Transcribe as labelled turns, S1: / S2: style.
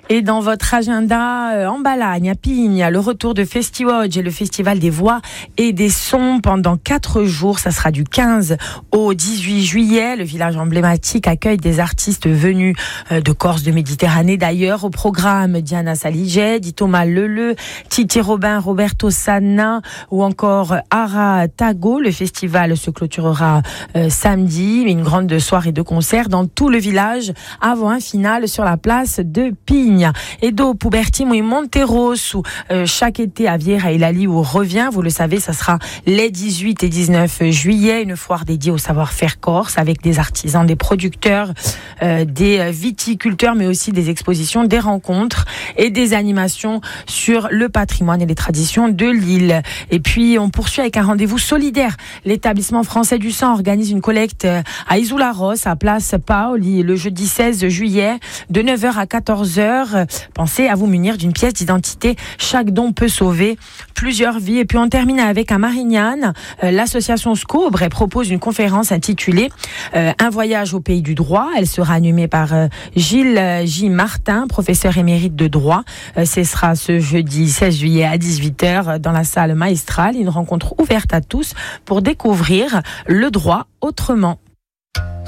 S1: Et dans votre agenda en Balagne, à Pigne, le retour de Festiwatch et le Festival des Voix et des Sons pendant 4 jours. Ça sera du 15 au 18 juillet. Le village emblématique accueille des artistes venus de Corse, de Méditerranée d'ailleurs. Au programme, Diana Saligé, Thomas Leleu, Titi Robin, Roberto Sanna ou encore Ara Tago. Le festival se clôturera samedi. Une grande soirée de concert dans tout le village avant un final sur la place de Pigne. Et do Pubertimo et Monteros où chaque été à Vieira et Lali où revient, vous le savez, ça sera les 18 et 19 juillet, une foire dédiée au savoir-faire corse avec des artisans, des producteurs, des viticulteurs, mais aussi des expositions, des rencontres et des animations sur le patrimoine et les traditions de l'île. Et puis on poursuit avec un rendez-vous solidaire. L'établissement français du sang organise une collecte à Isoulas-Ross, à Place Paoli, le jeudi 16 juillet de 9h à 14h. Pensez à vous munir d'une pièce d'identité. Chaque don peut sauver plusieurs vies. Et puis on termine avec un Marignane. L'association Scobre propose une conférence intitulée Un voyage au pays du droit. Elle sera animée par Gilles J. Martin, professeur émérite de droit. Ce sera ce jeudi 16 juillet à 18h dans la salle Maestrale. Une rencontre ouverte à tous pour découvrir le droit autrement.